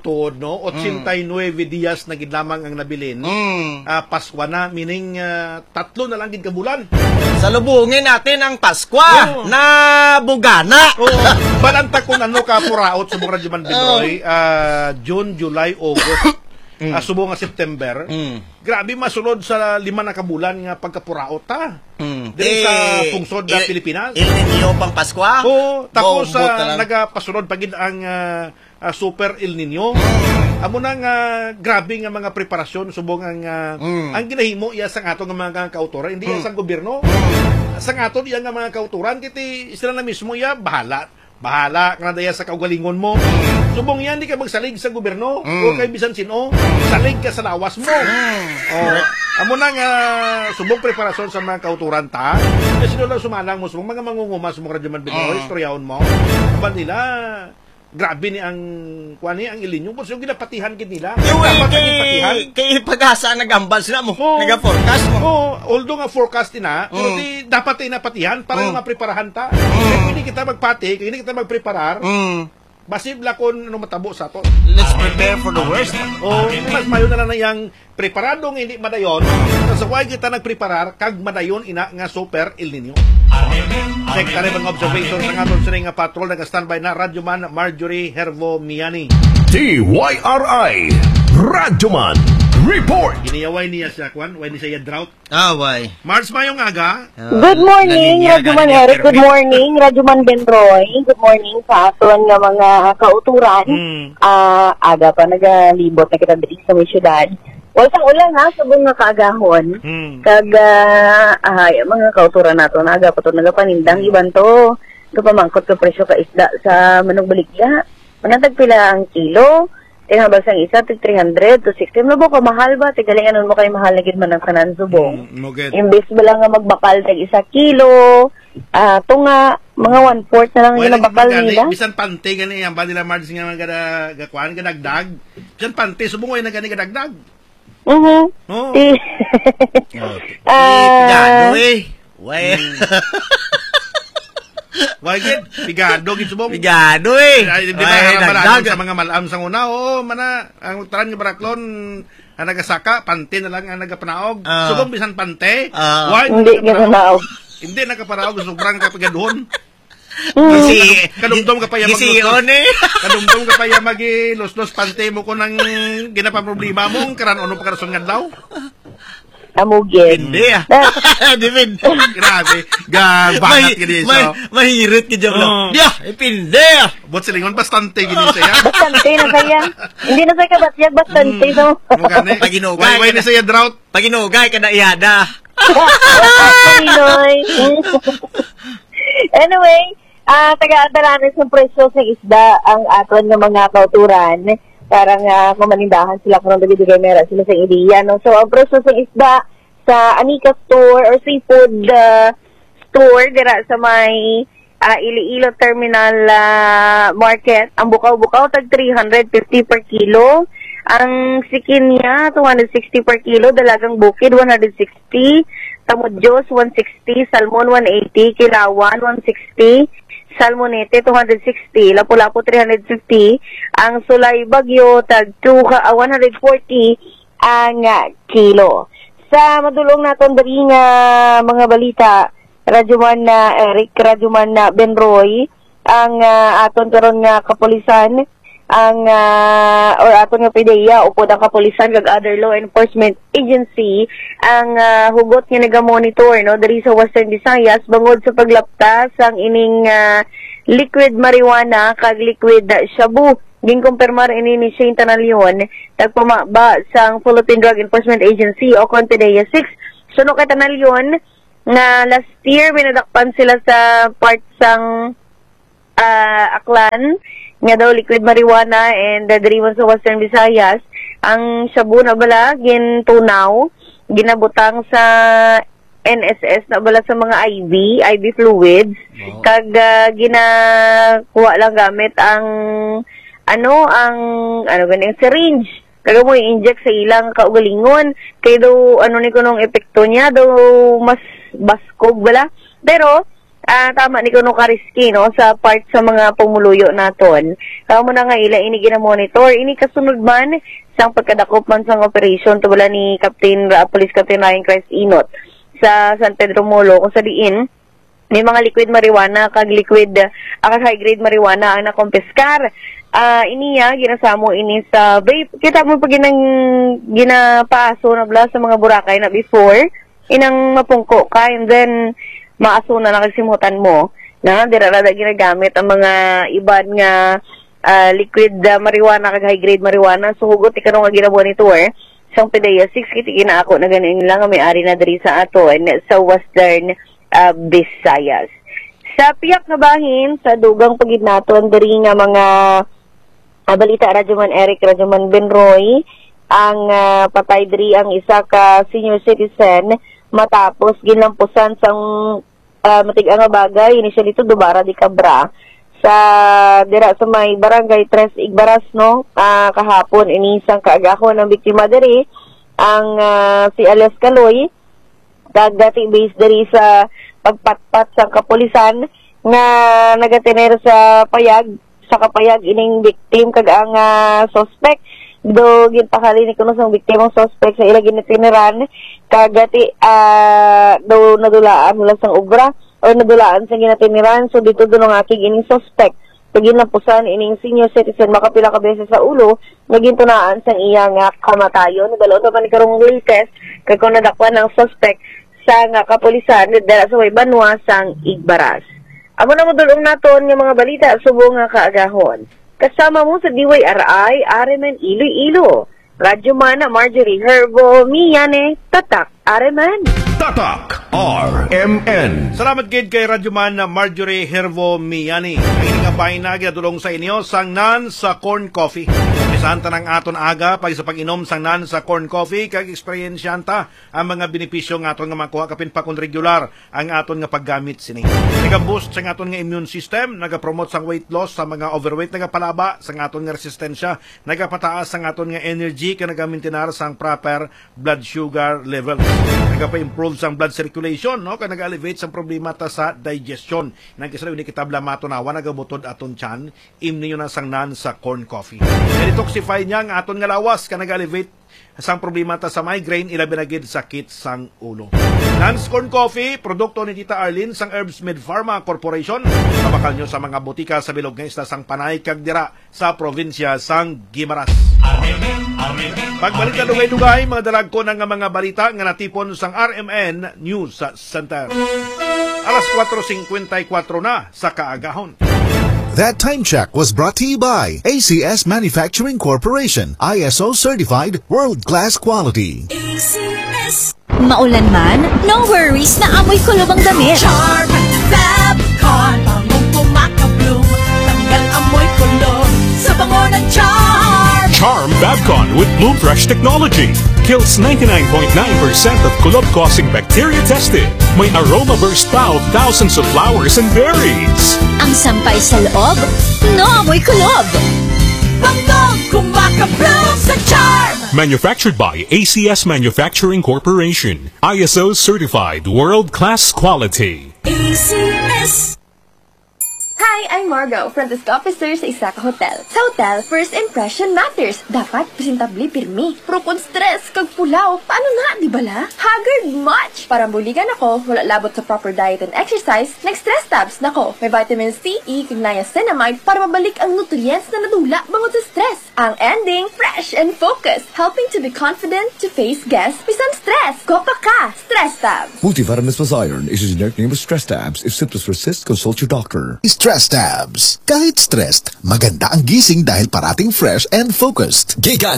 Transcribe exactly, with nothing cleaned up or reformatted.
tuod, no? eighty-nine dias na gid lamang ang nabilin. Mm. Uh, Paskwa na, meaning uh, tatlo na lang gid ka bulan. Salubungin natin ang Paskwa Oo. na bugana. Oo. Balanta kung ano ka puraot sa Radyo Man Binoy, uh, June, July, August. Mm. Uh, subo nga September. Mm. Grabe masulod sa lima na kabulan nga pagkapuraot ta. Mm. Dili Eh, sa pungsod na il- Pilipinas. Il Nino pang Paskwa. Oo, tapos Bo- bo- sa talang- nagapasunod pagid ang uh, uh, Super El Nino. Amo nang uh, grabe nga mga preparasyon subong ang uh, Mm. ang ginahimo iya sang ato nga mga kautora, hindi iya Mm. sang gobyerno. Sang ato iya nga mga kauturan kiti sila na mismo ya bahala. Bahala ka na daya sa kaugalingon mo. Subong yan, di ka magsalig sa gobyerno. Mm. O kay bisan sino, salig ka sa lawas mo. Mm. Oh, amo nang uh, subong preparasyon sa mga kauturan ta. Kasi sino lang sumalang mo, subong mga mangunguma, subong Radyo Man Binoy, Mm. istoryahon mo. Kapag nila, grabe ni ang kuan ni ang ilinyo, kasi yung ginapatihan gid nila. Yung Dapat kay, ang ipatihan. kay pag-asa nagambal sila mo. Oo. Naga-forecast mo. Oh, although nga forecast na, pero Mm. di dapat ay napatihan para Mm. nga preparahan ta. Kaya hindi kita magpati, kaya hindi kita magpreparar, Mm. basibla kon ano matabo sa to. Let's prepare for the worst. O mas mayo na lang na yang preparadong hindi madayon. Sa why kita nagpreparar kag madayon ina nga Super El Nino. Check tali mga observation sa aton sila nga patrol nag-standby na Radyo Man Marjorie Hervo Miani. D Y R I Radyoman Report. Iniyaway niya siya kwan, why ni siya drought. Ah, why? Mars mayong aga. Good morning, Radyoman Eric. Good morning, Radyoman Benroy. Good morning sa aton nga mga kauturan. Hmm. Ah, aga pa nagalibot na kita diri sa may syudad. Wala sang ulan ha, subong nga kaagahon. Hmm. Kag ah, ay, mga kauturan nato na aga pa to nagapanindang iban to. Kapamangkot ka presyo ka isda sa Manong Baligya. Manatag pila ang kilo. Tinabag sang isa, tig three hundred to sixty. Ano ba ka, mahal ba? Tigalingan mo kayo mahal na gid man ang kanan subong. Hmm, mo get. Imbes ba lang nga magbakal tag isa kilo, ah tunga, mga one-fourth na lang Wala yung bakal nila. bisan pante gani ang ba nila Mars nga mga gada gakuan gadagdag. Bisan pante subong way na gani gadagdag. Mhm. Oh. Ti. Ah, Pigado eh. Why? Why gid pigado gid subong. Pigado eh. Ay, di ba Ay, harapan dagdag. sa mga malam sa una, oo, mana, ang taran nga baraklon, ang nagasaka, pante na lang ang nagapanaog. Ah. Subong bisan pante, Ah. why? hindi gano'n na. Hindi nakaparaog, sobrang kapigaduhon. Gisi, Kadumdum ka pa yung gisiyon eh. Kadumdum ka pa yung magi los-los pante mo ko nang ginapaproblema mo, karan ano pa karason nga daw. Amugin. Hindi ah. David. Grabe, gabangat gini May, so. mahirot ka dyan Oo. lang. Diya, ipindi ah. Bot silingon, bastante gini siya. Bastante na saya. Hindi na saya kabatyag, bastante no. Mo gani. Paginugay. Why, why na siya drought? Paginugay ka na iyada. Pinoy. Anyway, ah taga-adalanan sa presyo sa isda ang aton ng mga kauturan. Parang uh, kumanindahan sila kung nagdibigay mera sila sa ideya. No? So, ang presyo sa isda sa Anika Store or seafood uh, store dira sa may uh, Iloilo Terminal uh, Market, ang bukaw-bukaw tag three hundred fifty per kilo. Ang sikin niya, two hundred sixty per kilo. Dalagang bukid, one hundred sixty. Tamudyos, one hundred sixty. Salmon, one hundred eighty. Kilawan, one hundred sixty. Salmonete, two hundred sixty. Lapu-lapu, three hundred fifty. Ang sulay bagyo, tag two, uh, one hundred forty ang uh, kilo. Sa madulong naton diri nga mga balita, Radyoman na Eric, Radyoman na Benroy, ang uh, aton karon nga kapulisan, ang uh, or aton nga P D E A upod ang kapulisan kag other law enforcement agency ang uh, hugot nga naga-monitor no diri sa Western Visayas bangod sa paglaptas ang ining uh, liquid marijuana kag liquid uh, shabu. Ginkumpirmar ini ni Shane Tanalion tagpamaba sang Philippine Drug Enforcement Agency o P D E A six. Suno kay Tanalion na last year binadakpan sila sa part sang uh, Aklan nga daw liquid marijuana and uh, diri sa Western Visayas ang shabu na bala gintunaw ginabutang sa N S S na bala sa mga I V I V fluids oh. kag uh, ginakuha lang gamit ang ano ang ano ganing syringe kag mo i-inject sa ilang kaugalingon kay daw ano ni kunong epekto niya daw mas baskog bala pero ah, tama ni kuno ka-risky, no, sa part sa mga pumuluyo naton. Kamo na nga ila ini gina-monitor, ini kasunod man sang pagkadakop man sang operation tubala ni Captain uh, Police Captain Ryan Christ Inot sa San Pedro Molo kung sa diin may mga liquid marijuana kag liquid uh, high grade marijuana ang nakompiskar. Uh, iniya ginasamo ini sa vape. Kita mo pag ginang ginapaso na bla sa mga Boracay na before inang mapungko ka and then maaso na nakasimutan mo na dira ra ginagamit ang mga iban nga uh, liquid uh, marijuana kag high grade marijuana. So hugot ikano nga ginabuo nito eh sang P D E A six kiti na ako na ganin lang nga may-ari na diri sa aton sa Western uh, Visayas. Sa piyak nga bahin sa dugang pagid naton diri nga mga uh, balita Radyoman Eric Radyoman Benroy ang uh, patay diri ang isa ka senior citizen matapos ginlampusan sang uh, matig-ang nga bagay initially ito Dubara di Cabra sa dira sa may barangay Tres Igbaras, no, uh, kahapon inisang kaagahon ng biktima diri ang uh, si Alias Kaloy dagati base diri sa pagpatpat sa kapulisan nga nagatenero sa payag sa kapayag ining victim kag ang uh, suspect do ginpakali ni kuno sang biktimang suspect sa ila ginitineran kagati uh, do nadulaan mula sang obra o nadulaan sa ginatiniran. So dito doon ang aking ining suspect pag ginampusan ining senior citizen makapila ka beses sa ulo naging tunaan sang iyang uh, kamatayon. Dalo to man karong latest kay kung nadakwan ng suspect sa nga kapulisan dala sa way Banwa sang Igbaras. Amo na modulong naton nga mga balita subong nga kaagahon. Kasama mo sa D Y R I Areman Iloilo. Radyoman Marjorie Herbo Miyane Tatak Areman. Tatak R M N. Salamat gid kay Radyoman na Marjorie Hervo Miyani. Ang nga pahinagi dulong sa inyo sang nan sa corn coffee. Bisan ta nang aton aga pag sa pag-inom sang nan sa corn coffee kag eksperyensyanta ang mga benepisyo nga aton nga makuha kapin pa kun regular ang aton nga paggamit sini. Naga-boost sang aton nga immune system, naga-promote sang weight loss sa mga overweight, nagapalaba sang aton nga resistensya, nagapataas sang aton nga energy kag nagamintinar sang proper blood sugar levels. Nagapa-improve sang blood circulation, no, kag nag-elevate sang problema ta sa digestion. Nang kisalaw ni kitabla matunawa nagabutod aton tiyan, imni na sang nan sa corn coffee. Detoxify niya ang aton nga lawas kag nag-elevate sang problema ta sa migraine ilabi na gid sakit sang ulo. Nans Corn Coffee, produkto ni Tita Arlene sang Herbs Med Pharma Corporation. Mabakal nyo sa mga butika sa bilog nga isla sang Panay kag dira sa probinsya sang Guimaras. Pagbalik na dugay-dugay, mga dalag ko ng mga balita nga natipon sang R M N News Center. Alas four fifty-four na sa kaagahon. That time check was brought to you by A C S Manufacturing Corporation, I S O certified, world-class quality. A C S. Maulan man, no worries na amoy kulob ang damit. Charm Fabcon, bangong pumakabloom, tanggal amoy kulob sa bango ng Charm. Charm Fabcon with Bloom Fresh technology kills ninety-nine point nine percent of kulob-causing bacteria tested. May aroma burst pa of thousands of flowers and berries. Ang sampay sa loob, no amoy kulob. Bangong kumakabloom sa Charm. Manufactured by A C S Manufacturing Corporation, I S O certified, world-class quality. A C S. Hi, I'm Margo, front desk officer sa Isaka Hotel. Sa hotel, first impression matters. Dapat presentably pirmi. Pero kung stress, kag pulaw, paano na, di bala? Haggard much! Para buligan ako, wala labot sa proper diet and exercise, nag-stress tabs nako. May vitamin C, E, kag niacinamide para mabalik ang nutrients na nadula bangod sa stress. Ang ending, fresh and focused, helping to be confident to face guests bisan stress. Go pa ka! Stress tabs! Multivitamins plus iron is a generic name of stress tabs. If symptoms persist, consult your doctor. Stress Tabs. Kahit stressed, maganda ang gising dahil parating fresh and focused. Gigan